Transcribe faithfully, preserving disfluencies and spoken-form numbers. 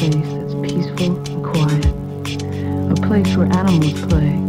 place that's peaceful and quiet, a place where animals play,